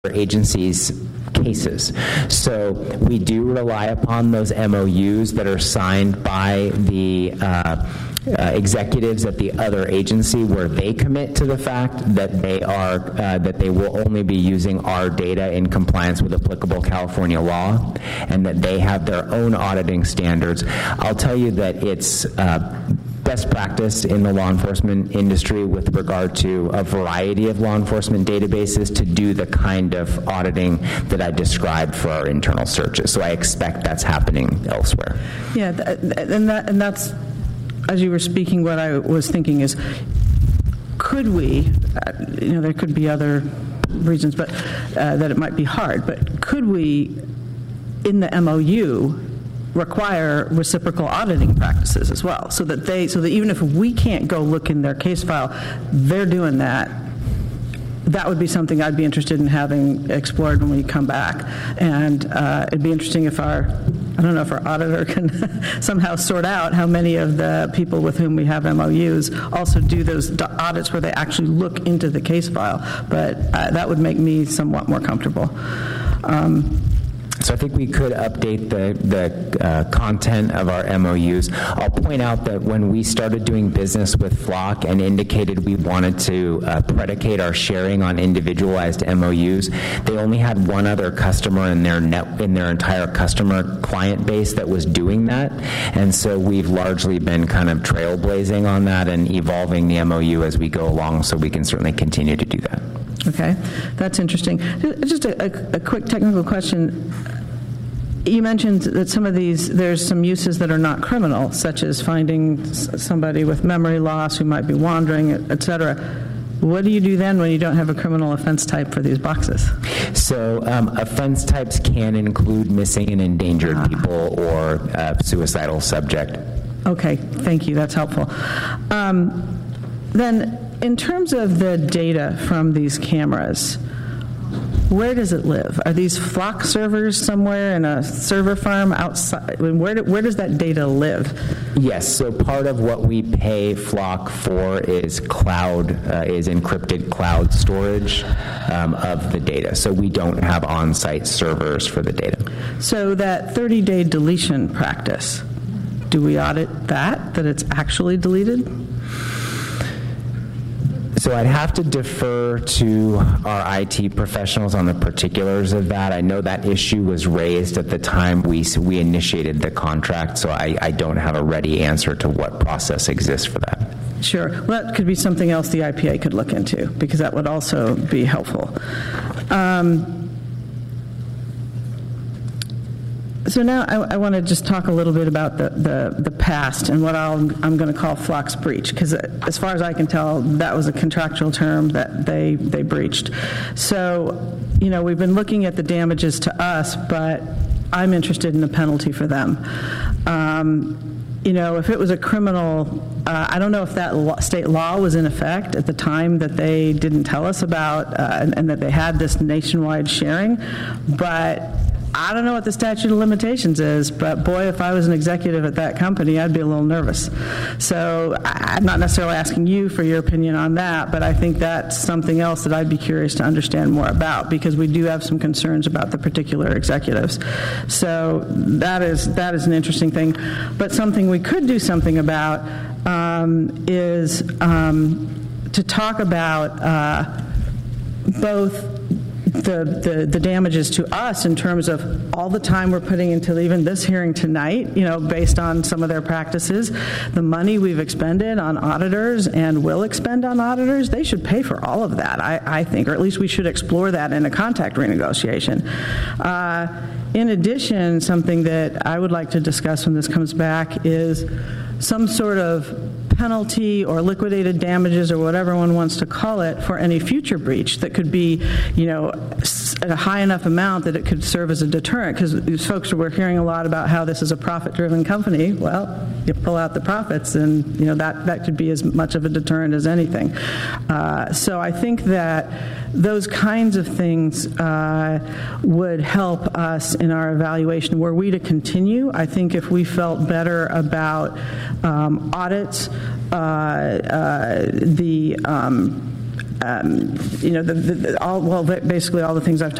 agencies' cases. So we do rely upon those MOUs that are signed by the executives at the other agency, where they commit to the fact that they will only be using our data in compliance with applicable California law, and that they have their own auditing standards. I'll tell you that it's best practice in the law enforcement industry with regard to a variety of law enforcement databases to do the kind of auditing that I described for our internal searches. So I expect that's happening elsewhere. Yeah, and that's, as you were speaking, what I was thinking is, could we, there could be other reasons, but that it might be hard, but could we, in the MOU, require reciprocal auditing practices as well, so that even if we can't go look in their case file, they're doing that. That would be something I'd be interested in having explored when we come back. And it'd be interesting if I don't know if our auditor can somehow sort out how many of the people with whom we have MOUs also do those audits where they actually look into the case file. But that would make me somewhat more comfortable. So I think we could update the content of our MOUs. I'll point out that when we started doing business with Flock and indicated we wanted to predicate our sharing on individualized MOUs, they only had one other customer in their entire customer client base that was doing that. And so we've largely been kind of trailblazing on that and evolving the MOU as we go along, so we can certainly continue to do that. Okay, that's interesting. Just a quick technical question. You mentioned that some of these, there's some uses that are not criminal, such as finding somebody with memory loss who might be wandering, et cetera. What do you do then when you don't have a criminal offense type for these boxes? So offense types can include missing and endangered people or suicidal subject. Okay, thank you. That's helpful. Then, in terms of the data from these cameras, where does it live? Are these Flock servers somewhere in a server farm outside? Where does that data live? Yes, so part of what we pay Flock for is encrypted cloud storage of the data. So we don't have on-site servers for the data. So that 30-day deletion practice, do we audit that it's actually deleted? So I'd have to defer to our IT professionals on the particulars of that. I know that issue was raised at the time we initiated the contract, so I don't have a ready answer to what process exists for that. Sure. Well, that could be something else the IPA could look into, because that would also be helpful. So now I want to just talk a little bit about the past and what I'm going to call Flock's breach, because as far as I can tell, that was a contractual term that they breached. So, we've been looking at the damages to us, but I'm interested in a penalty for them. If it was a criminal, I don't know if that state law was in effect at the time that they didn't tell us about and that they had this nationwide sharing, but I don't know what the statute of limitations is, but boy, if I was an executive at that company, I'd be a little nervous. So I'm not necessarily asking you for your opinion on that, but I think that's something else that I'd be curious to understand more about, because we do have some concerns about the particular executives. So that is an interesting thing. But something we could do something about is to talk about both the damages to us in terms of all the time we're putting into even this hearing tonight, based on some of their practices, the money we've expended on auditors and will expend on auditors. They should pay for all of that, I think, or at least we should explore that in a contract renegotiation. In addition, something that I would like to discuss when this comes back is some sort of penalty or liquidated damages or whatever one wants to call it for any future breach that could be, at a high enough amount that it could serve as a deterrent, because these folks were hearing a lot about how this is a profit-driven company. Well, you pull out the profits and, that could be as much of a deterrent as anything. So I think that those kinds of things would help us in our evaluation. Were we to continue, I think if we felt better about audits, the basically all the things I've